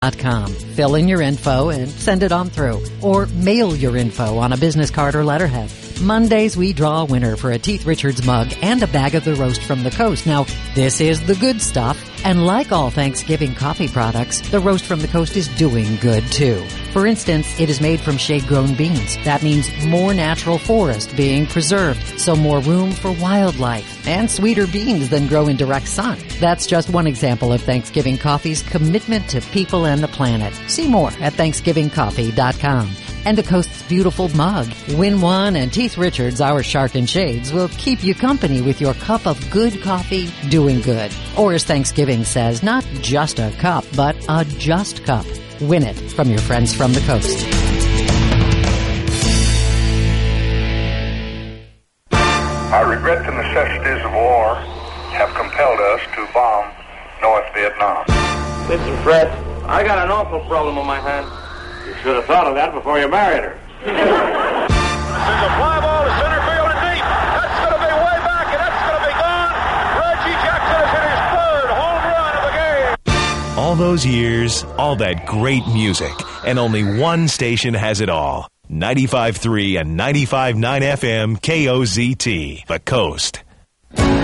Fill in your info and send it on through. Or mail your info on a business card or letterhead. Mondays, we draw a winner for a Teeth Richards mug and a bag of the Roast from the Coast. Now, this is the good stuff. And like all Thanksgiving coffee products, the Roast from the Coast is doing good, too. For instance, it is made from shade-grown beans. That means more natural forest being preserved, so more room for wildlife, and sweeter beans than grow in direct sun. That's just one example of Thanksgiving Coffee's commitment to people and the planet. See more at ThanksgivingCoffee.com. And the Coast's beautiful mug. Win one, and Teeth Richards, our Shark and Shades, will keep you company with your cup of good coffee doing good. Or as Thanksgiving says, not just a cup, but a just cup. Win it from your friends from the Coast. I regret the necessities of war have compelled us to bomb North Vietnam. Listen, Fred, I got an awful problem on my hands. You should have thought of that before you married her. This is a fly ball to center field and deep. That's going to be way back, and that's going to be gone. Reggie Jackson has hit his third home run of the game. All those years, all that great music, and only one station has it all. 95.3 and 95.9 FM KOZT, The Coast.